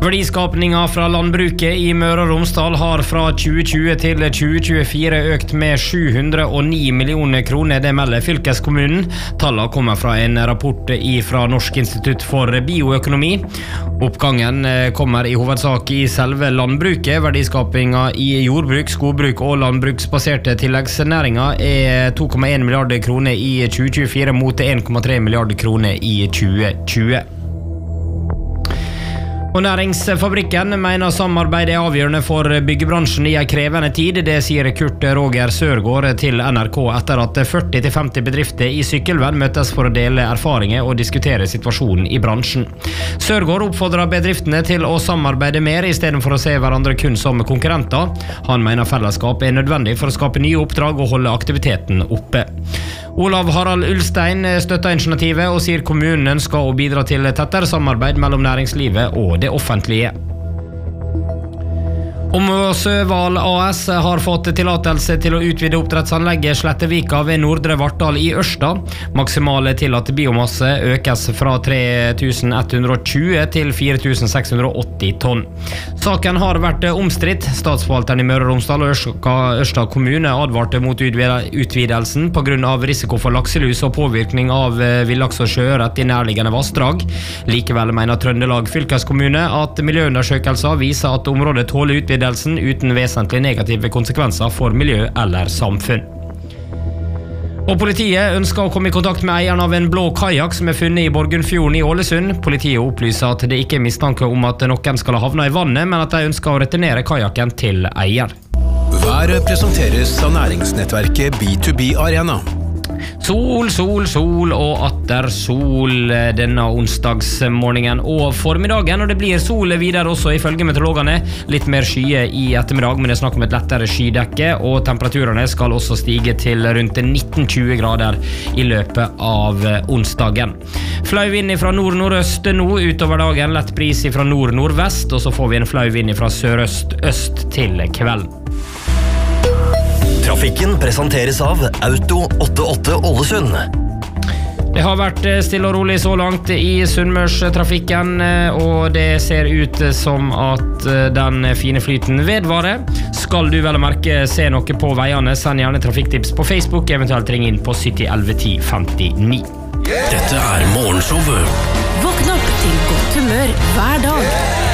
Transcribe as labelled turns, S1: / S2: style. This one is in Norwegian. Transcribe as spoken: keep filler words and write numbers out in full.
S1: Verdiskapningen fra landbruket i Møre og Romsdal har fra tjue tjue til tjue tjuefire økt med sju hundre og ni millioner kroner, det melder fylkeskommunen. Tallene kommer fra en rapport fra Norsk institutt for bioøkonomi. Oppgangen kommer i hovedsak i selve landbruket. Verdiskapningen i jordbruk, skogbruk og landbruksbaserte tilleggsnæringer er to komma en milliarder kroner i tjue tjuefire mot en komma tre milliarder kroner i tjue tjue. Og Næringsfabrikken mener samarbeid er avgjørende for byggebransjen i en krevende tid. Det sier Kurt Roger Sørgaard til N R K etter at førti til femti bedrifter i Sykkylven møtes for å dele erfaringer og diskutere situasjonen i bransjen. Sørgaard oppfordrer bedriftene til å samarbeide mer i stedet for å se hverandre kun som konkurrenter. Han mener fellesskap er nødvendig for å skape nye oppdrag og holde aktiviteten oppe. Olav Harald Ulstein støtter initiativet og sier kommunen ønsker å bidra til tettere samarbeid mellom næringslivet og det offentlige. Omsøval A S har fått tillatelse til å utvide oppdrettsanlegget Slettevika ved Nordre Vartdal i Ørsta. Maksimale tillatte biomasse økes fra tre tusen ett hundre og tjue til fire tusen seks hundre og åtti tonn. Saken har vært omstridt. Statsforvalteren i Møre og Romsdal og Ørsta, Ørsta kommune advarte mot utvidelsen på grunn av risiko for lakselus og påvirkning av villaks og sjøørret i nærliggende vassdrag. Likevel mener Trøndelag fylkeskommune at miljøundersøkelser viser at området tåler utvidelse uten vesentlig negative konsekvenser for miljø eller samfunn. Og politiet ønsker å komme i kontakt med eieren av en blå kajak som er funnet i Borgundfjorden i Ålesund. Politiet opplyser at det ikke er mistanke om at noen skal ha havnet i vannet, men at de ønsker å returnere kajaken til eier.
S2: Været presenteres av næringsnettverket B to B Arena.
S1: Sol, sol, sol og atter sol denne onsdagsmorgenen og formiddagen, og det blir sol videre også ifølge meteorologene. Litt mer skye i ettermiddag, men det er snakk om et lettere skydekke, og temperaturene skal også stige til rundt nitten til tjue grader i løpet av onsdagen. Flau vind fra nord-nordøst nå utover dagen, lett bris fra nord-nordvest, og så får vi en flau vind fra sørøst-øst til kvelden.
S3: Trafikken presenteres av Auto åttiåtte Ålesund.
S1: Det har vært stille og rolig så langt i Sunnmørstrafikken, og det ser ut som at den fine flyten vedvarer. Skal du vel merke se noe på veiene, send gjerne trafikktips på Facebook, eventuelt ring inn på sytti elleve ti femtini.
S2: Dette er morgenshowet.
S4: Våkn opp til godt humør hver dag.